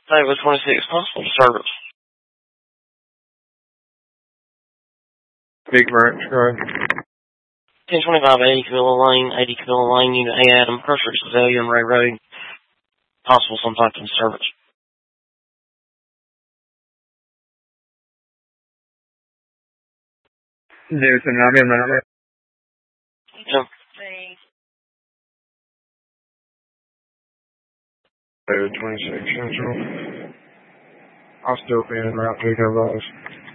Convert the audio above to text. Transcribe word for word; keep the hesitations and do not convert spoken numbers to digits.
David twenty-six, possible disturbance. Big Branch, go ahead. ten twenty-five, eighty Cabela Lane, eighty Cabela Lane, Unit A Adam, Crusher, Azalea and Ray Road. Possible some type of disturbance. Jason, I'll be a minute. Yeah. David twenty-six, Central. I'll still be in route to go.